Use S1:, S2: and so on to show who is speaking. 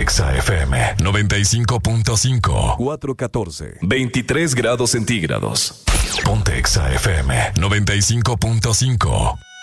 S1: Exa FM 95.5.
S2: 414.
S1: 23 grados centígrados. Ponte Exa FM 95.5.